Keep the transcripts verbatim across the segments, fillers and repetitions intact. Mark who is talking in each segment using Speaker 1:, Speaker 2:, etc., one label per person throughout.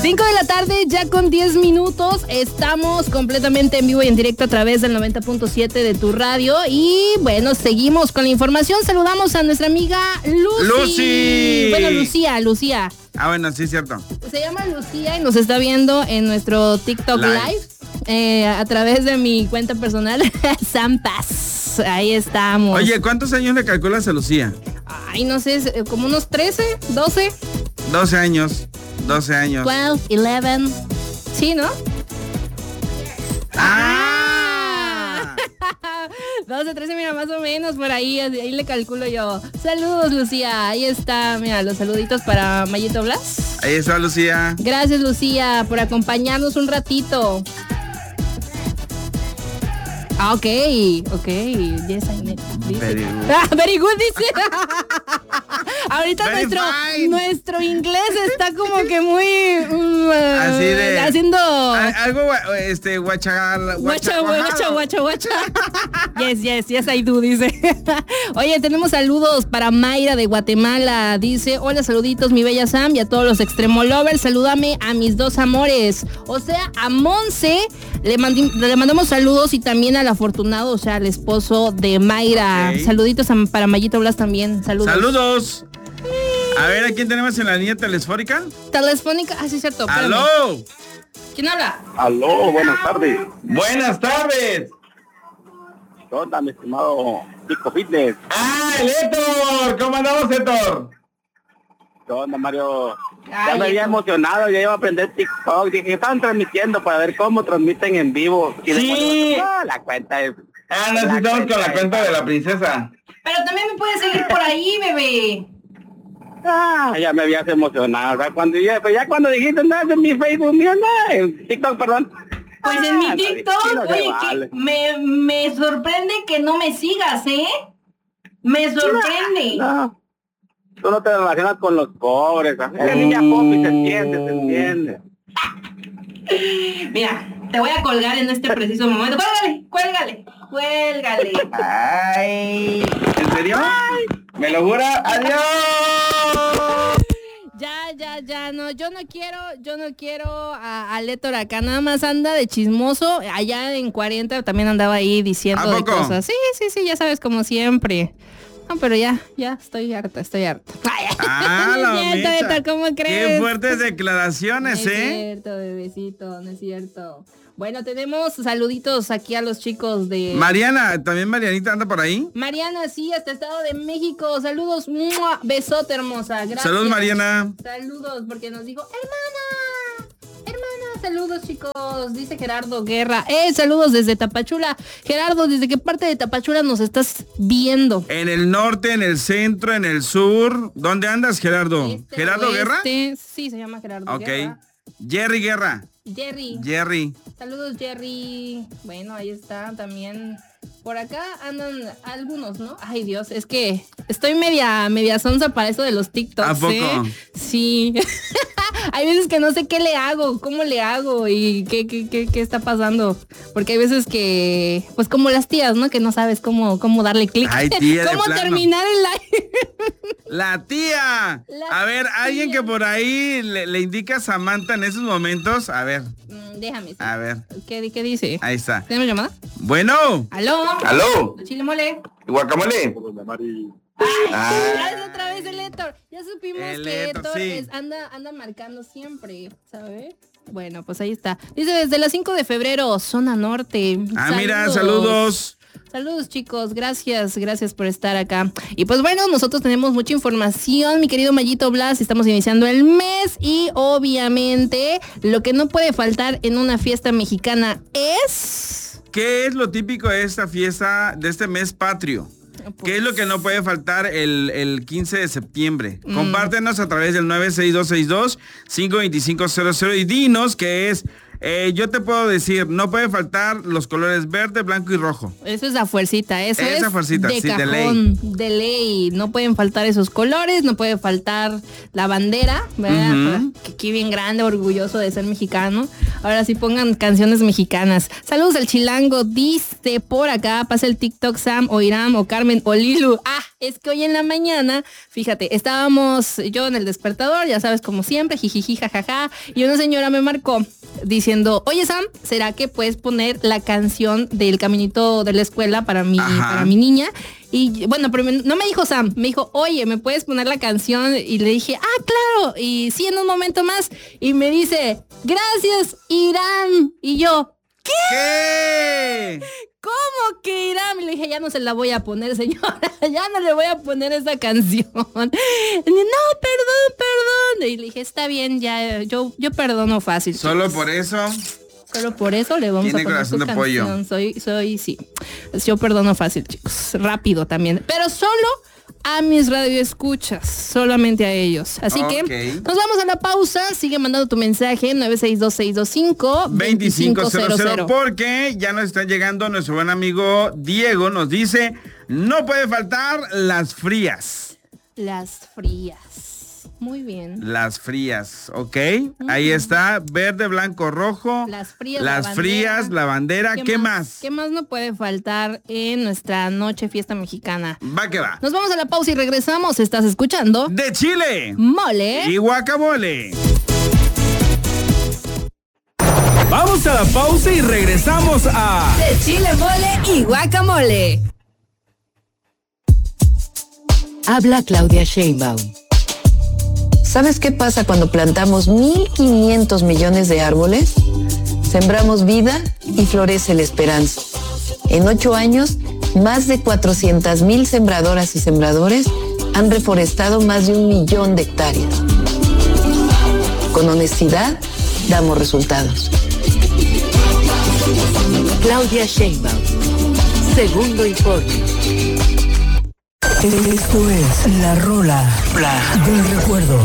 Speaker 1: cinco de la tarde, ya con diez minutos. Estamos completamente en vivo y en directo a través del noventa punto siete de tu radio. Y bueno, seguimos con la información. Saludamos a nuestra amiga Lucy.
Speaker 2: ¡Lucy!
Speaker 1: Bueno, Lucía, Lucía.
Speaker 2: Ah, bueno, sí, es cierto.
Speaker 1: Se llama Lucía y nos está viendo en nuestro TikTok Live, live eh, a través de mi cuenta personal, Sampas. Ahí estamos.
Speaker 2: Oye, ¿cuántos años le calculas a Lucía?
Speaker 1: Ay, no sé, como unos trece, doce.
Speaker 2: doce años, doce años.
Speaker 1: doce, once. Sí, ¿no?
Speaker 2: ¡Ah!
Speaker 1: doce, trece, mira, más o menos por ahí, ahí le calculo yo. Saludos, Lucía. Ahí está, mira, los saluditos para Mayito Blas.
Speaker 2: Ahí está, Lucía.
Speaker 1: Gracias, Lucía, por acompañarnos un ratito. Ah, ok, ok. Yes, I know.
Speaker 2: Very good.
Speaker 1: Ah, very good, dice. Ahorita
Speaker 2: Very
Speaker 1: nuestro,
Speaker 2: fine.
Speaker 1: nuestro inglés está como que muy... Um,
Speaker 2: Así de...
Speaker 1: Haciendo...
Speaker 2: a- Algo, este, guacha...
Speaker 1: Guacha, guacha, guacha, guacha. Yes, yes, yes, I do, dice. Oye, tenemos saludos para Mayra de Guatemala. Dice, hola, saluditos, mi bella Sam, y a todos los Extremo Lovers. Salúdame a mis dos amores. O sea, a Monse le, mandi- le mandamos saludos y también al afortunado, o sea, al esposo de Mayra.
Speaker 2: Okay.
Speaker 1: Saluditos a, para Mayito Blas también. Saludos.
Speaker 2: Saludos. A ver, ¿a quién tenemos en la línea telefónica?
Speaker 1: Telefónica, ah, sí, cierto. espérame.
Speaker 2: ¡Aló!
Speaker 1: ¿Quién habla?
Speaker 3: Aló, buenas tardes.
Speaker 2: Buenas tardes.
Speaker 3: ¿Qué onda, mi estimado Pico Fitness?
Speaker 2: ¡Ah, el Héctor! ¿Cómo andamos, Héctor?
Speaker 3: ¿Qué onda, Mario?
Speaker 1: Ay,
Speaker 3: Ya me había
Speaker 1: Héctor.
Speaker 3: emocionado, ya iba a aprender TikTok. Dije que estaban transmitiendo para ver cómo transmiten en vivo. Y
Speaker 2: Sí.
Speaker 3: después, no, la cuenta es...
Speaker 2: Ah, no, sí, estamos con la cuenta de la princesa.
Speaker 1: Pero también me puedes seguir por ahí, bebé.
Speaker 3: Ah, ya me habías emocionado, ¿verdad? Cuando ya, pues ya cuando dijiste, no, en mi Facebook, mío, no, en TikTok, perdón.
Speaker 1: Pues en
Speaker 3: Ah,
Speaker 1: mi
Speaker 3: no,
Speaker 1: TikTok,
Speaker 3: sí, no se
Speaker 1: oye,
Speaker 3: vale.
Speaker 1: que me, me sorprende que no me sigas, ¿eh? Me sorprende.
Speaker 3: No, tú no te relacionas con los pobres. Eres niña popi, se entiende, se entiende.
Speaker 1: Mira, te voy a colgar en este preciso momento. Cuélgale, cuélgale, cuélgale.
Speaker 2: Ay, ¿en serio? ¿Me lo jura? ¡Adiós!
Speaker 1: Ya, ya, ya, no, yo no quiero, yo no quiero a, a Héctor acá, nada más anda de chismoso. Allá en cuarenta también andaba ahí diciendo
Speaker 2: ¿A
Speaker 1: de
Speaker 2: poco?
Speaker 1: cosas. Sí, sí, sí, ya sabes, como siempre. No, pero ya, ya, estoy harta, estoy harta.
Speaker 2: Ah, la
Speaker 1: No es cierto,
Speaker 2: mecha.
Speaker 1: Héctor, ¿cómo crees?
Speaker 2: Qué fuertes declaraciones,
Speaker 1: No es
Speaker 2: ¿eh?
Speaker 1: cierto, bebecito, no es cierto. Bueno, tenemos saluditos aquí a los chicos de...
Speaker 2: Mariana, ¿también Marianita anda por ahí?
Speaker 1: Mariana, sí, hasta Estado de México. Saludos, ¡mua! Besote hermosa. Gracias.
Speaker 2: Saludos, Mariana.
Speaker 1: Saludos, porque nos dijo, hermana, hermana, saludos chicos, dice Gerardo Guerra. Eh, saludos desde Tapachula. Gerardo, ¿desde qué parte de Tapachula nos estás viendo?
Speaker 2: En el norte, en el centro, en el sur. ¿Dónde andas, Gerardo?
Speaker 1: Este,
Speaker 2: ¿Gerardo Guerra?
Speaker 1: oeste. Sí, se llama Gerardo
Speaker 2: Ok.
Speaker 1: Guerra.
Speaker 2: Jerry Guerra.
Speaker 1: Jerry.
Speaker 2: Jerry.
Speaker 1: Saludos, Jerry. Bueno, ahí está también. Por acá andan algunos, ¿no? Ay, Dios, es que estoy media, media sonsa para eso de los TikToks,
Speaker 2: ¿A poco?
Speaker 1: ¿eh? Sí. Hay veces que no sé qué le hago, cómo le hago y qué, qué, qué, qué está pasando. Porque hay veces que, pues como las tías, ¿no? Que no sabes cómo, cómo darle clic.
Speaker 2: Ay, tía, de
Speaker 1: cómo
Speaker 2: plano.
Speaker 1: terminar el live.
Speaker 2: La tía.
Speaker 1: La
Speaker 2: a ver, alguien
Speaker 1: tía.
Speaker 2: que por ahí le, le indica a Samantha en esos momentos. A ver,
Speaker 1: Mm, Déjame. sí.
Speaker 2: a ver.
Speaker 1: ¿Qué, ¿Qué dice?
Speaker 2: Ahí está.
Speaker 1: ¿Tenemos llamada?
Speaker 2: Bueno.
Speaker 1: ¿Aló?
Speaker 2: ¿Aló?
Speaker 1: Chile mole.
Speaker 2: Guacamole. Ah.
Speaker 1: Gracias otra vez el Héctor. Ya supimos
Speaker 2: El
Speaker 1: que
Speaker 2: Héctor,
Speaker 1: Héctor
Speaker 2: sí.
Speaker 1: es- anda, anda marcando siempre, ¿sabes? Bueno, pues ahí está. Dice desde las cinco de febrero, zona norte.
Speaker 2: Ah, mira, saludos.
Speaker 1: Saludos chicos, gracias, gracias por estar acá. Y pues bueno, nosotros tenemos mucha información, mi querido Mayito Blas, estamos iniciando el mes y obviamente lo que no puede faltar en una fiesta mexicana es...
Speaker 2: ¿Qué es lo típico de esta fiesta, de este mes patrio? ¿Qué es lo que no puede faltar el, el quince de septiembre?
Speaker 1: Mm.
Speaker 2: Compártenos a través del nueve seis dos seis dos cinco dos cinco cero cero y dinos qué es Eh, yo te puedo decir, no puede faltar los colores verde, blanco y rojo.
Speaker 1: Eso es a fuercita, eso
Speaker 2: Esa
Speaker 1: es
Speaker 2: fuercita,
Speaker 1: de
Speaker 2: sí, de
Speaker 1: cajón, de ley. ley. No pueden faltar esos colores, no puede faltar la bandera, ¿verdad? Uh-huh. Que aquí bien grande, orgulloso de ser mexicano. Ahora sí pongan canciones mexicanas. Saludos al Chilango, dice por acá, pasa el TikTok Sam o Iram o Carmen o Lilu. Ah, es que hoy en la mañana, fíjate, estábamos yo en el despertador, ya sabes, como siempre, jijiji, jajaja, y una señora me marcó diciendo, oye Sam, ¿será que puedes poner la canción del caminito de la escuela para mi, para mi niña? Y bueno, pero no me dijo Sam, me dijo, oye, ¿me puedes poner la canción? Y le dije, ah, claro, y sí, en un momento más. Y me dice, gracias, Irán. Y yo, ¿qué?
Speaker 2: ¿Qué?
Speaker 1: ¿Cómo que Irán? Y le dije, ya no se la voy a poner, señora, ya no le voy a poner esa canción. Y, no, perdón, perdón. Y le dije, está bien, ya, yo, yo perdono fácil.
Speaker 2: Solo
Speaker 1: chicos.
Speaker 2: por eso...
Speaker 1: Solo por eso le vamos a poner su canción. Pollo. Soy, soy, sí. Yo perdono fácil, chicos. Rápido también. Pero solo a mis radioescuchas. Solamente a ellos. Así okay. que nos vamos a la pausa. Sigue mandando tu mensaje nueve seis dos seis dos cinco dos cinco cero cero.
Speaker 2: Porque ya nos está llegando nuestro buen amigo Diego. Nos dice, no puede faltar las frías.
Speaker 1: Las frías. Muy bien.
Speaker 2: Las frías, ¿ok? Uh-huh. Ahí está, verde, blanco, rojo.
Speaker 1: Las frías,
Speaker 2: Las
Speaker 1: la
Speaker 2: frías, la bandera. ¿Qué, ¿Qué más? más?
Speaker 1: ¿Qué más no puede faltar en nuestra noche fiesta mexicana?
Speaker 2: Va que va.
Speaker 1: Nos vamos a la pausa y regresamos. Estás escuchando
Speaker 2: De Chile,
Speaker 1: Mole
Speaker 2: y Guacamole.
Speaker 4: Vamos a la pausa y regresamos a
Speaker 1: De Chile, Mole y Guacamole.
Speaker 5: Habla Claudia Sheinbaum. ¿Sabes qué pasa cuando plantamos mil quinientos millones de árboles? Sembramos vida y florece la esperanza. En ocho años, más de cuatrocientas mil sembradoras y sembradores han reforestado más de un millón de hectáreas. Con honestidad, damos resultados. Claudia Sheinbaum. Segundo informe.
Speaker 6: Esto es La Rola del Recuerdo.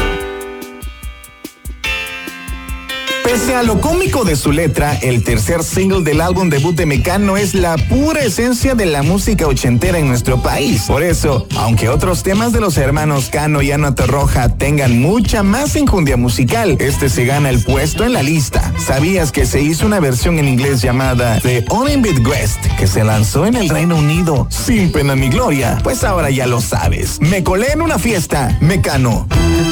Speaker 7: Pese a lo cómico de su letra, el tercer single del álbum debut de Mecano es la pura esencia de la música ochentera en nuestro país. Por eso, aunque otros temas de los hermanos Cano y Ana Torroja tengan mucha más enjundia musical, este se gana el puesto en la lista. ¿Sabías que se hizo una versión en inglés llamada The Unlimited West, que se lanzó en el Reino Unido sin pena ni gloria? Pues ahora ya lo sabes. Me colé en una fiesta, Mecano.